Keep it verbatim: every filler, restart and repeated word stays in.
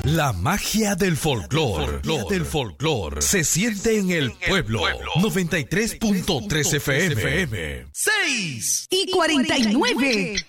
La magia del folclor, del folclor, se siente en el pueblo. noventa y tres punto tres F M. seis y cuarenta y nueve.